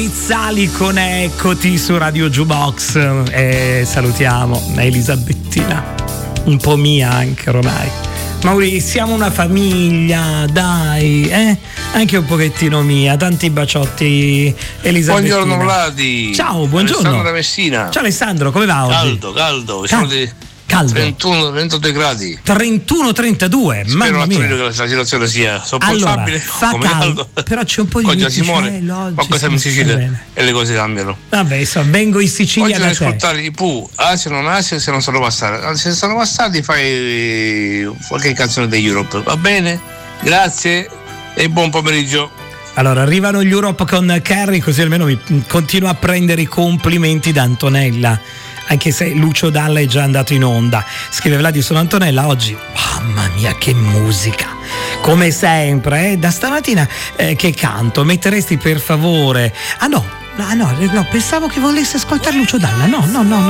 Sali con Eccoti su Radio Jukebox e salutiamo Elisabettina, un po' mia anche ormai. Mauri, siamo una famiglia, dai, anche un pochettino mia. Tanti baciotti, Elisabettina. Buongiorno Vladi. Ciao, buongiorno. Alessandro da Messina. Ciao Alessandro, come va oggi? Caldo. Siamo Caldo. 31-32 gradi. 31-32, mamma mia. Spero che la situazione sia sopportabile. Fa caldo, però c'è un po' di venticello oggi. Qualcosa siamo in Sicilia e le cose cambiano. Vabbè, insomma, vengo in Sicilia oggi da devi te. ascoltare i Pooh, se non Asia, se non sono passati. Se sono passati fai qualche canzone degli Europe, va bene? Grazie e buon pomeriggio. Allora, arrivano gli Europe con Carrie, così almeno mi continuo a prendere i complimenti da Antonella. Anche se Lucio Dalla è già andato in onda. Scrive Vladi, sono Antonella oggi. Mamma mia, che musica! Come sempre, da stamattina che canto. Metteresti per favore. No, pensavo che volesse ascoltare Lucio Dalla. No.